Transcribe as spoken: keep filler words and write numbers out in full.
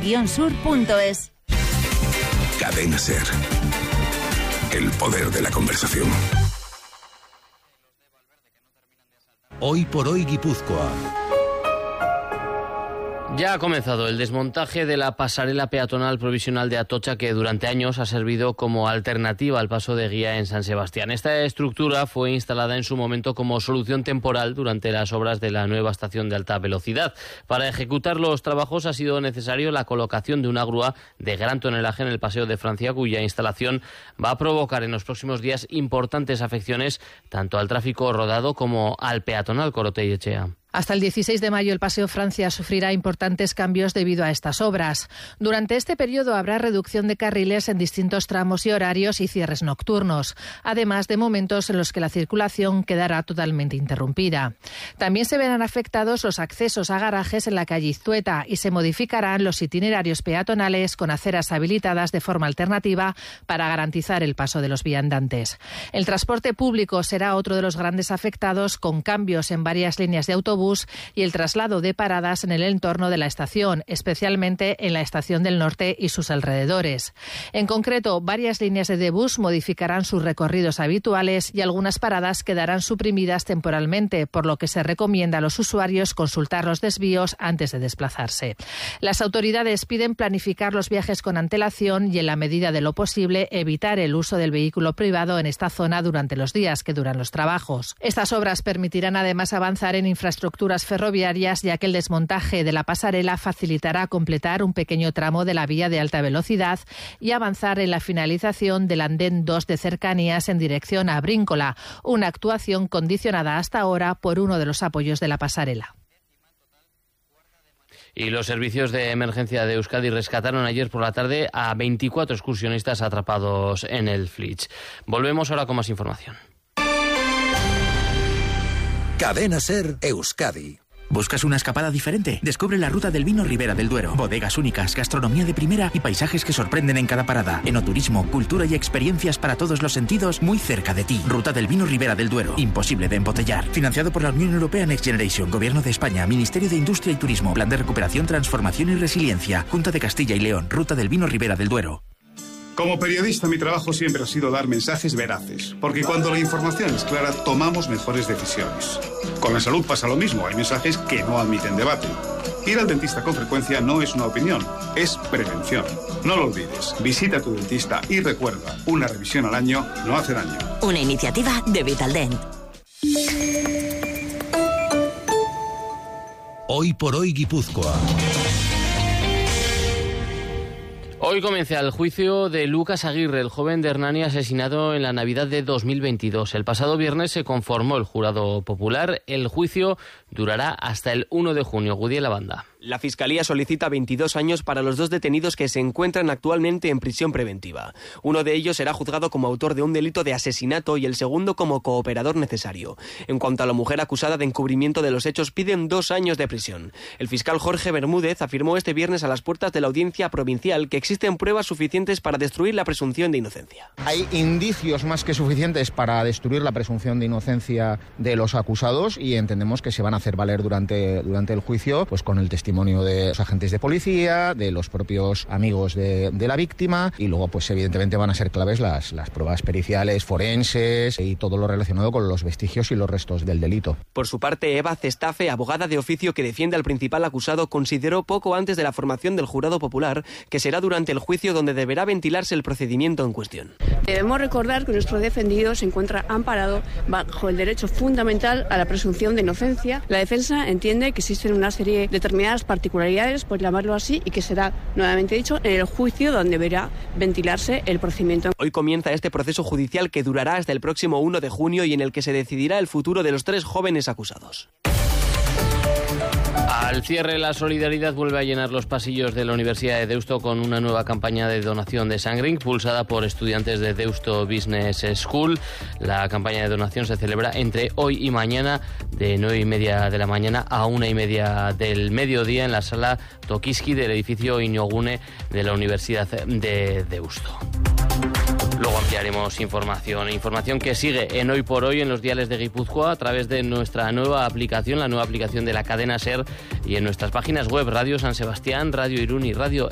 guion sur punto es. Cadena Ser. El poder de la conversación. Hoy por hoy Guipúzcoa. Ya ha comenzado el desmontaje de la pasarela peatonal provisional de Atocha, que durante años ha servido como alternativa al paso de guía en San Sebastián. Esta estructura fue instalada en su momento como solución temporal durante las obras de la nueva estación de alta velocidad. Para ejecutar los trabajos ha sido necesario la colocación de una grúa de gran tonelaje en el Paseo de Francia, cuya instalación va a provocar en los próximos días importantes afecciones tanto al tráfico rodado como al peatonal. Corotey Echea. Hasta el dieciséis de mayo el Paseo Francia sufrirá importantes cambios debido a estas obras. Durante este periodo habrá reducción de carriles en distintos tramos y horarios y cierres nocturnos, además de momentos en los que la circulación quedará totalmente interrumpida. También se verán afectados los accesos a garajes en la calle Iztueta y se modificarán los itinerarios peatonales con aceras habilitadas de forma alternativa para garantizar el paso de los viandantes. El transporte público será otro de los grandes afectados, con cambios en varias líneas de autobús y el traslado de paradas en el entorno de la estación, especialmente en la Estación del Norte y sus alrededores. En concreto, varias líneas de bus modificarán sus recorridos habituales y algunas paradas quedarán suprimidas temporalmente, por lo que se recomienda a los usuarios consultar los desvíos antes de desplazarse. Las autoridades piden planificar los viajes con antelación y, en la medida de lo posible, evitar el uso del vehículo privado en esta zona durante los días que duran los trabajos. Estas obras permitirán además avanzar en infraestructuras ferroviarias, ya que el desmontaje de la pasarela facilitará completar un pequeño tramo de la vía de alta velocidad y avanzar en la finalización del andén dos de cercanías en dirección a Bríncola, una actuación condicionada hasta ahora por uno de los apoyos de la pasarela. Y los servicios de emergencia de Euskadi rescataron ayer por la tarde a veinticuatro excursionistas atrapados en el Flix. Volvemos ahora con más información. Cadena Ser Euskadi. ¿Buscas una escapada diferente? Descubre la ruta del vino Ribera del Duero. Bodegas únicas, gastronomía de primera y paisajes que sorprenden en cada parada. Enoturismo, cultura y experiencias para todos los sentidos muy cerca de ti. Ruta del vino Ribera del Duero. Imposible de embotellar. Financiado por la Unión Europea Next Generation, Gobierno de España, Ministerio de Industria y Turismo, Plan de Recuperación, Transformación y Resiliencia, Junta de Castilla y León. Ruta del vino Ribera del Duero. Como periodista, mi trabajo siempre ha sido dar mensajes veraces, porque cuando la información es clara, tomamos mejores decisiones. Con la salud pasa lo mismo, hay mensajes que no admiten debate. Ir al dentista con frecuencia no es una opinión, es prevención. No lo olvides, visita a tu dentista y recuerda, una revisión al año no hace daño. Una iniciativa de Vitaldent. Hoy por hoy Guipúzcoa. Hoy comienza el juicio de Lucas Aguirre, el joven de Hernani asesinado en la Navidad de dos mil veintidós. El pasado viernes se conformó el jurado popular. El juicio durará hasta el uno de junio. Gudiel Abanda. La Fiscalía solicita veintidós años para los dos detenidos que se encuentran actualmente en prisión preventiva. Uno de ellos será juzgado como autor de un delito de asesinato y el segundo como cooperador necesario. En cuanto a la mujer acusada de encubrimiento de los hechos, piden dos años de prisión. El fiscal Jorge Bermúdez afirmó este viernes a las puertas de la audiencia provincial que existen pruebas suficientes para destruir la presunción de inocencia. Hay indicios más que suficientes para destruir la presunción de inocencia de los acusados y entendemos que se van a hacer valer durante, durante el juicio, pues con el testimonio de los agentes de policía, de los propios amigos de, de la víctima, y luego pues evidentemente van a ser claves las, las pruebas periciales, forenses y todo lo relacionado con los vestigios y los restos del delito. Por su parte, Eva Cestafe, abogada de oficio que defiende al principal acusado, consideró poco antes de la formación del jurado popular que será durante el juicio donde deberá ventilarse el procedimiento en cuestión. Debemos recordar que nuestro defendido se encuentra amparado bajo el derecho fundamental a la presunción de inocencia. La defensa entiende que existen una serie determinadas particularidades, por llamarlo así, y que será, nuevamente dicho, en el juicio donde deberá ventilarse el procedimiento. Hoy comienza este proceso judicial que durará hasta el próximo uno de junio y en el que se decidirá el futuro de los tres jóvenes acusados. Al cierre, la solidaridad vuelve a llenar los pasillos de la Universidad de Deusto con una nueva campaña de donación de sangre impulsada por estudiantes de Deusto Business School. La campaña de donación se celebra entre hoy y mañana, de nueve y media de la mañana a una y media del mediodía, en la sala Tokiski del edificio Iñogune de la Universidad de Deusto. Luego ampliaremos información, información que sigue en Hoy por Hoy en los diales de Guipúzcoa a través de nuestra nueva aplicación, la nueva aplicación de la cadena SER, y en nuestras páginas web Radio San Sebastián, Radio Irún y Radio